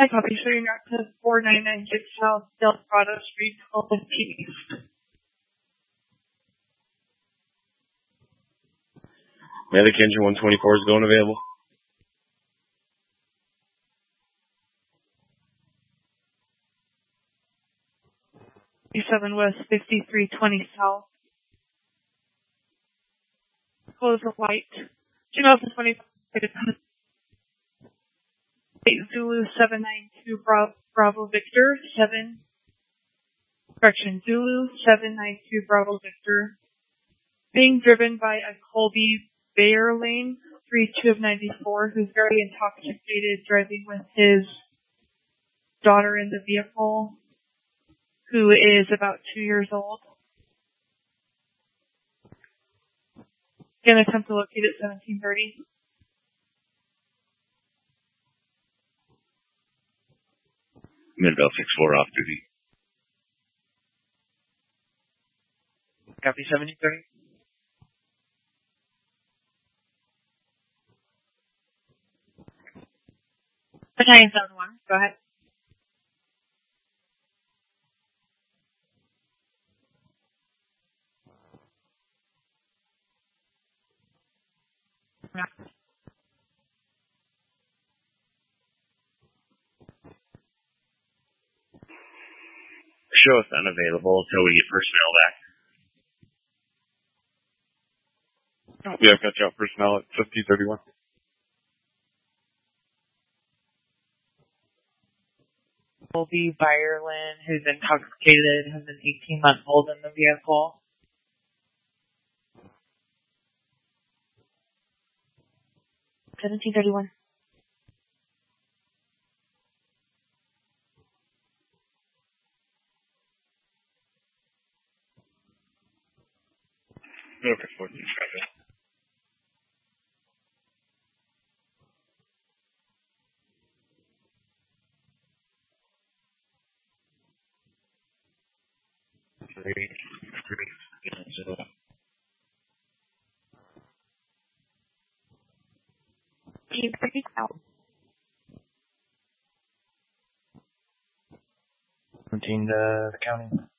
Hi, copy. Showing up to 499 Gib South, Del Prado Street, 1215 East. Medic engine 124 is going available. 57 West, 5320 South. Close the light. 2025 Zulu 792 Bravo Victor 7. Correction, Zulu 792 Bravo Victor. Being driven by a Colby Bayerlane 32 of 94, who's very intoxicated, driving with his daughter in the vehicle, who is about 2 years old. Can attempt to locate at 1730. Midvale 6-4 off duty. Copy 1730. Battalion 7-1, go ahead. Yeah. Show us unavailable until we get personnel back. Yeah, I've got you out personnel at 1531. Colby Byerlin, who's intoxicated, has an 18-month-old in the vehicle. $17.31. Okay, 14. Keep it out. 17 to the county.